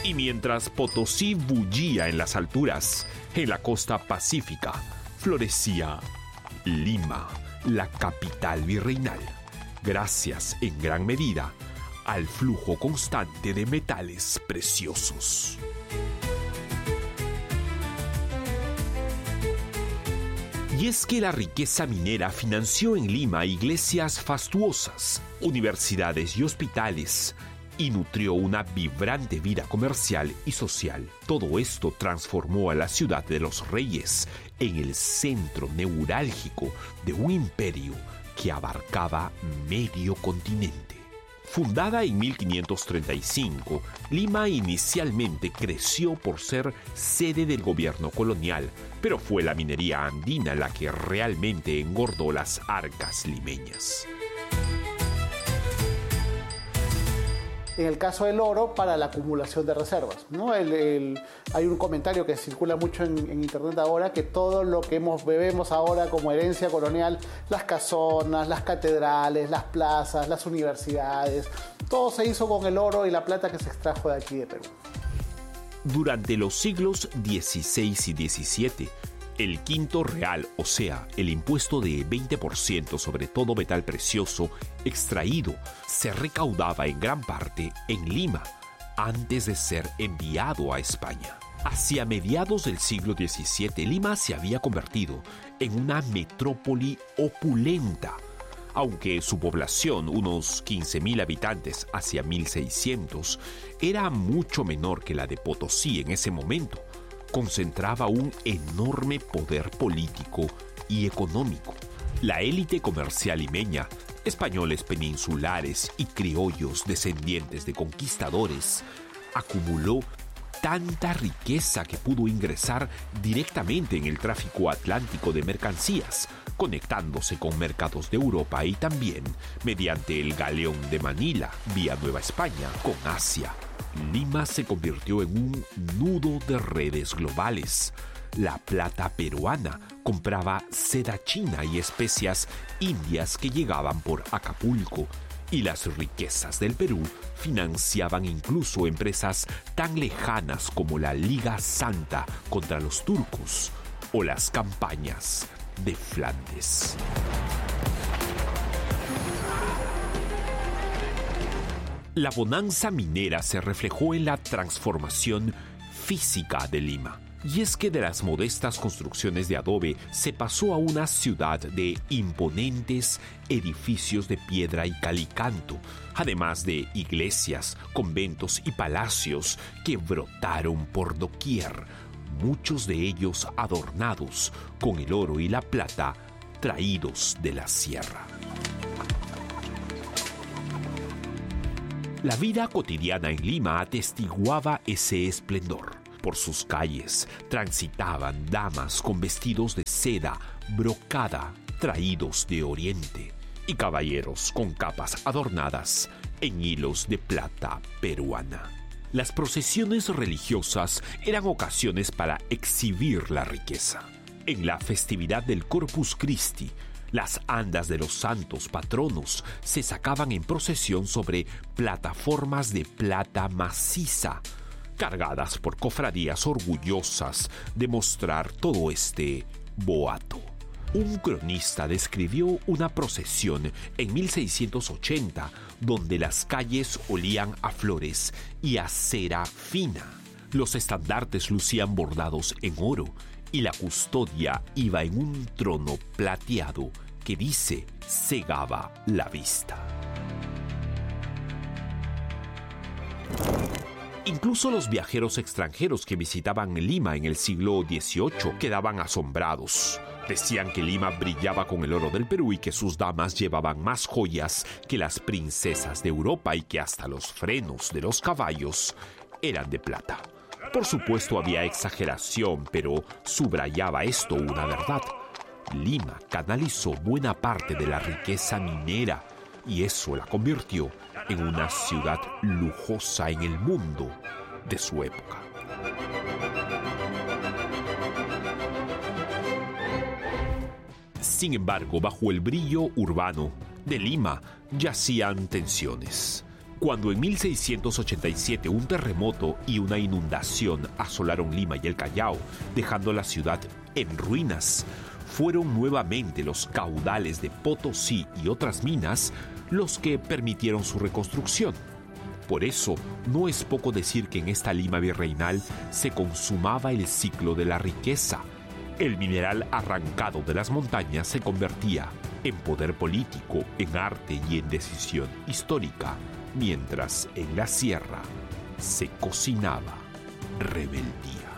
Y mientras Potosí bullía en las alturas, en la costa pacífica, florecía Lima, la capital virreinal, gracias en gran medida al flujo constante de metales preciosos. Y es que la riqueza minera financió en Lima iglesias fastuosas, universidades y hospitales, y nutrió una vibrante vida comercial y social. Todo esto transformó a la ciudad de los reyes en el centro neurálgico de un imperio que abarcaba medio continente. Fundada en 1535, Lima inicialmente creció por ser sede del gobierno colonial, pero fue la minería andina la que realmente engordó las arcas limeñas. En el caso del oro, para la acumulación de reservas, ¿no? Hay un comentario que circula mucho en internet ahora, que todo lo que bebemos ahora como herencia colonial, las casonas, las catedrales, las plazas, las universidades, todo se hizo con el oro y la plata que se extrajo de aquí de Perú. Durante los siglos XVI y XVII, el quinto real, o sea, el impuesto de 20% sobre todo metal precioso extraído, se recaudaba en gran parte en Lima, antes de ser enviado a España. Hacia mediados del siglo XVII, Lima se había convertido en una metrópoli opulenta, aunque su población, unos 15.000 habitantes hacia 1600, era mucho menor que la de Potosí en ese momento. Concentraba un enorme poder político y económico. La élite comercial limeña, españoles peninsulares y criollos descendientes de conquistadores, acumuló tanta riqueza que pudo ingresar directamente en el tráfico atlántico de mercancías, conectándose con mercados de Europa y también, mediante el galeón de Manila, vía Nueva España, con Asia. Lima se convirtió en un nudo de redes globales. La plata peruana compraba seda china y especias indias que llegaban por Acapulco, y las riquezas del Perú financiaban incluso empresas tan lejanas como la Liga Santa contra los turcos o las campañas de Flandes. La bonanza minera se reflejó en la transformación física de Lima. Y es que de las modestas construcciones de adobe se pasó a una ciudad de imponentes edificios de piedra y calicanto, además de iglesias, conventos y palacios que brotaron por doquier, muchos de ellos adornados con el oro y la plata traídos de la sierra. La vida cotidiana en Lima atestiguaba ese esplendor. Por sus calles transitaban damas con vestidos de seda brocada traídos de Oriente y caballeros con capas adornadas en hilos de plata peruana. Las procesiones religiosas eran ocasiones para exhibir la riqueza. En la festividad del Corpus Christi, las andas de los santos patronos se sacaban en procesión sobre plataformas de plata maciza, cargadas por cofradías orgullosas de mostrar todo este boato. Un cronista describió una procesión en 1680 donde las calles olían a flores y a cera fina. Los estandartes lucían bordados en oro y la custodia iba en un trono plateado que dice cegaba la vista. Incluso los viajeros extranjeros que visitaban Lima en el siglo XVIII quedaban asombrados. Decían que Lima brillaba con el oro del Perú y que sus damas llevaban más joyas que las princesas de Europa y que hasta los frenos de los caballos eran de plata. Por supuesto había exageración, pero subrayaba esto una verdad. Lima canalizó buena parte de la riqueza minera y eso la convirtió en una ciudad lujosa en el mundo de su época. Sin embargo, bajo el brillo urbano de Lima yacían tensiones. Cuando en 1687 un terremoto y una inundación asolaron Lima y el Callao, dejando la ciudad en ruinas, fueron nuevamente los caudales de Potosí y otras minas los que permitieron su reconstrucción. Por eso, no es poco decir que en esta Lima virreinal se consumaba el ciclo de la riqueza. El mineral arrancado de las montañas se convertía en poder político, en arte y en decisión histórica, mientras en la sierra se cocinaba rebeldía.